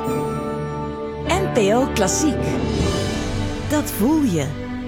NPO Klassiek. Dat voel je.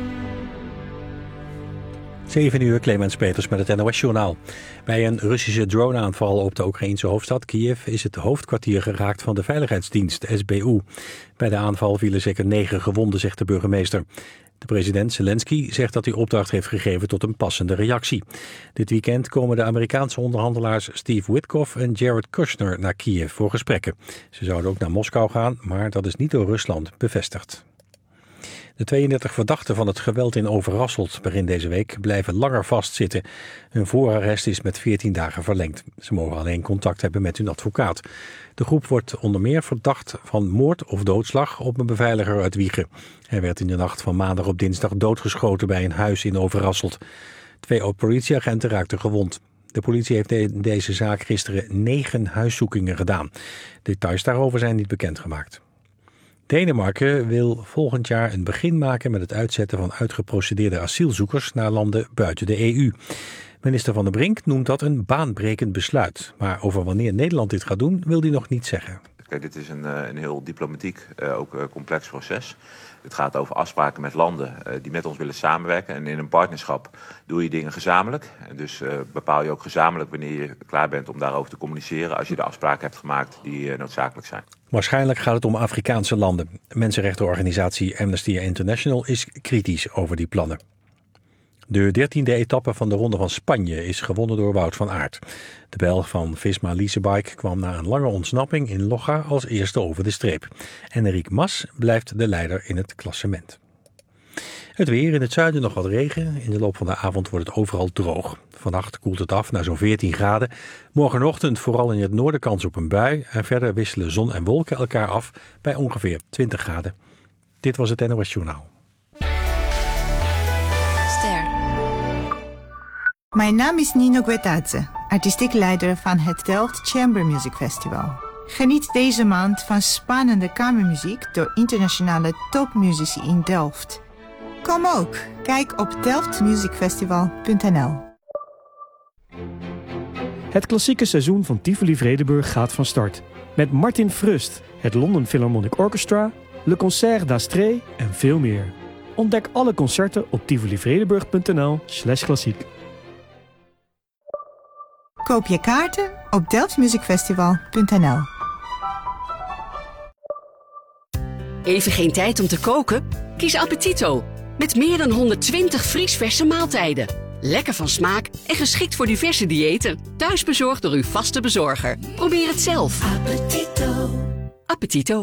7 uur, Clemens Peters met het NOS-journaal. Bij een Russische droneaanval op de Oekraïense hoofdstad Kiev is het hoofdkwartier geraakt van de veiligheidsdienst SBU. Bij de aanval vielen zeker 9 gewonden, zegt de burgemeester. De president Zelensky zegt dat hij opdracht heeft gegeven tot een passende reactie. Dit weekend komen de Amerikaanse onderhandelaars Steve Witkoff en Jared Kushner naar Kiev voor gesprekken. Ze zouden ook naar Moskou gaan, maar dat is niet door Rusland bevestigd. De 32 verdachten van het geweld in Overasselt begin deze week blijven langer vastzitten. Hun voorarrest is met 14 dagen verlengd. Ze mogen alleen contact hebben met hun advocaat. De groep wordt onder meer verdacht van moord of doodslag op een beveiliger uit Wijchen. Hij werd in de nacht van maandag op dinsdag doodgeschoten bij een huis in Overasselt. 2 politieagenten raakten gewond. De politie heeft in deze zaak gisteren 9 huiszoekingen gedaan. Details daarover zijn niet bekendgemaakt. Denemarken wil volgend jaar een begin maken met het uitzetten van uitgeprocedeerde asielzoekers naar landen buiten de EU. Minister Van der Brink noemt dat een baanbrekend besluit. Maar over wanneer Nederland dit gaat doen, wil hij nog niet zeggen. Kijk, dit is een heel diplomatiek, ook complex proces. Het gaat over afspraken met landen die met ons willen samenwerken. En in een partnerschap doe je dingen gezamenlijk. En dus bepaal je ook gezamenlijk wanneer je klaar bent om daarover te communiceren, als je de afspraken hebt gemaakt die noodzakelijk zijn. Waarschijnlijk gaat het om Afrikaanse landen. Mensenrechtenorganisatie Amnesty International is kritisch over die plannen. De 13e etappe van de Ronde van Spanje is gewonnen door Wout van Aert. De Belg van Visma Leasebike kwam na een lange ontsnapping in Logga als eerste over de streep. Enric Mas blijft de leider in het klassement. Het weer, in het zuiden nog wat regen. In de loop van de avond wordt het overal droog. Vannacht koelt het af naar zo'n 14 graden. Morgenochtend vooral in het noorden kans op een bui. En verder wisselen zon en wolken elkaar af bij ongeveer 20 graden. Dit was het NOS Journaal. Mijn naam is Nino Guetadze, artistiek leider van het Delft Chamber Music Festival. Geniet deze maand van spannende kamermuziek door internationale topmuzici in Delft. Kom ook, kijk op delftmusicfestival.nl. Het klassieke seizoen van Tivoli Vredenburg gaat van start. Met Martin Frust, het London Philharmonic Orchestra, Le Concert d'Astrée en veel meer. Ontdek alle concerten op tivolivredenburg.nl/klassiek. Koop je kaarten op delftmusicfestival.nl. Even geen tijd om te koken? Kies Appetito. Met meer dan 120 vriesverse maaltijden. Lekker van smaak en geschikt voor diverse diëten. Thuisbezorgd door uw vaste bezorger. Probeer het zelf. Appetito. Appetito.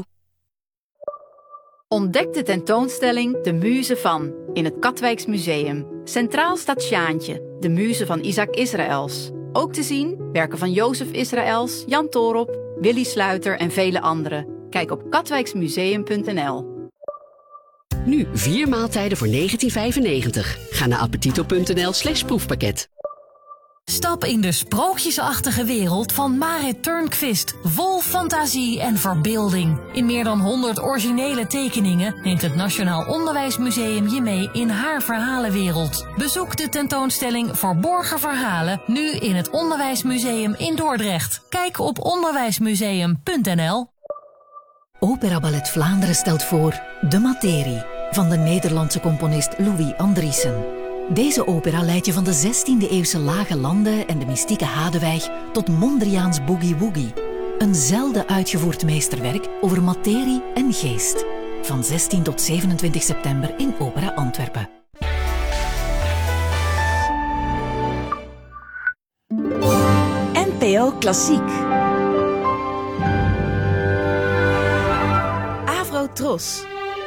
Ontdek de tentoonstelling De Muze van in het Katwijks Museum. Centraal staat Sjaantje, de muze van Isaac Israëls. Ook te zien werken van Jozef Israëls, Jan Toorop, Willy Sluiter en vele anderen. Kijk op katwijksmuseum.nl. Nu 4 maaltijden voor €19,95. Ga naar appetito.nl/proefpakket. Stap in de sprookjesachtige wereld van Marit Turnquist. Vol fantasie en verbeelding. In meer dan 100 originele tekeningen neemt het Nationaal Onderwijsmuseum je mee in haar verhalenwereld. Bezoek de tentoonstelling Verborgen Verhalen nu in het Onderwijsmuseum in Dordrecht. Kijk op onderwijsmuseum.nl. Opera Ballet Vlaanderen stelt voor De Materie van de Nederlandse componist Louis Andriessen. Deze opera leidt je van de 16e-eeuwse lage landen en de mystieke Hadewijk tot Mondriaans Boogie Woogie. Een zelden uitgevoerd meesterwerk over materie en geest. Van 16 tot 27 september in Opera Antwerpen. NPO Klassiek. Avro Tros.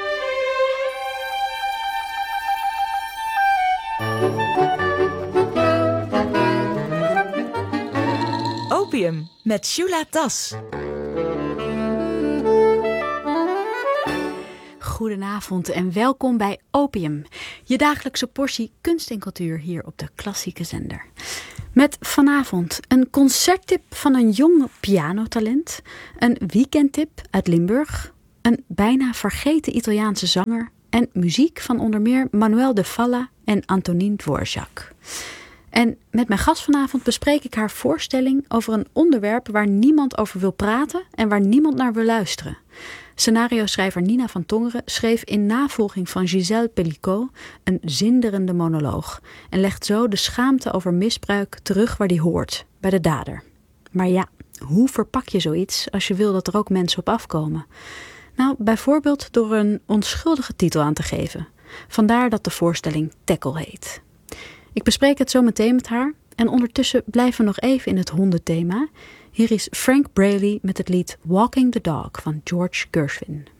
Opium met Shula Tas. Goedenavond en welkom bij Opium, je dagelijkse portie kunst en cultuur hier op de klassieke zender. Met vanavond een concerttip van een jong pianotalent, een weekendtip uit Limburg, een bijna vergeten Italiaanse zanger en muziek van onder meer Manuel de Falla en Antonin Dvorak. En met mijn gast vanavond bespreek ik haar voorstelling over een onderwerp waar niemand over wil praten en waar niemand naar wil luisteren. Scenario-schrijver Nina van Tongeren schreef in navolging van Gisèle Pellicot een zinderende monoloog en legt zo de schaamte over misbruik terug waar die hoort, bij de dader. Maar ja, hoe verpak je zoiets als je wil dat er ook mensen op afkomen? Nou, bijvoorbeeld door een onschuldige titel aan te geven. Vandaar dat de voorstelling Tackle heet. Ik bespreek het zo meteen met haar en ondertussen blijven we nog even in het hondenthema. Hier is Frank Braley met het lied Walking the Dog van George Gershwin.